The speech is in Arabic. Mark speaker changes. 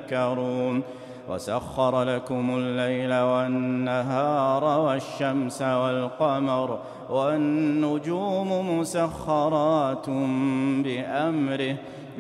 Speaker 1: تذكرون وسخر لكم الليل والنهار والشمس والقمر والنجوم مسخرات بأمره